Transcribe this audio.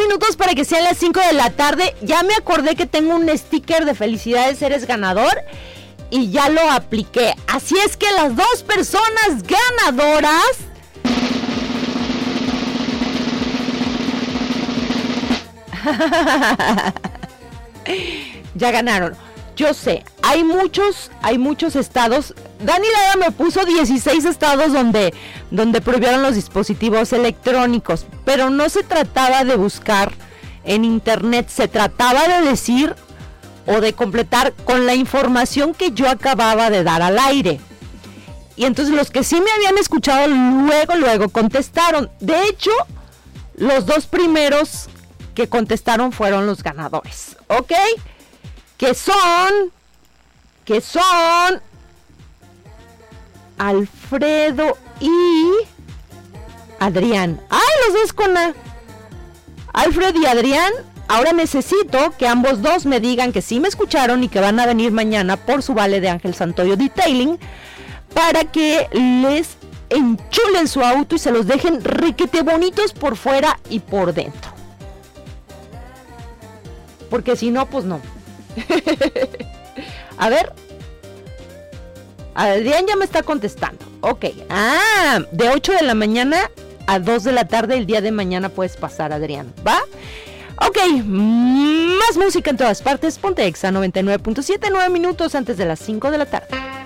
minutos para que sean las 5 de la tarde. Ya me acordé que tengo un sticker de felicidades, eres ganador. Y ya lo apliqué. Así es que las dos personas ganadoras ya ganaron. Yo sé, hay muchos estados. Dani Lara me puso 16 estados donde prohibieron los dispositivos electrónicos, pero no se trataba de buscar en internet, se trataba de decir o de completar con la información que yo acababa de dar al aire. Y entonces los que sí me habían escuchado luego contestaron. De hecho, los dos primeros que contestaron fueron los ganadores, ¿ok? Que son Alfredo y Adrián. ¡Ay, los dos con A! Alfred y Adrián. Ahora necesito que ambos dos me digan que sí me escucharon y que van a venir mañana por su vale de Ángel Santoyo Detailing para que les enchulen su auto y se los dejen riquete bonitos por fuera y por dentro. Porque si no, pues no. A ver. Adrián ya me está contestando. Ok. De 8 de la mañana a 2 de la tarde el día de mañana puedes pasar, Adrián. ¿Va? Ok, más música en todas partes. Ponte Exa 99.7, 9 minutos antes de las 5 de la tarde.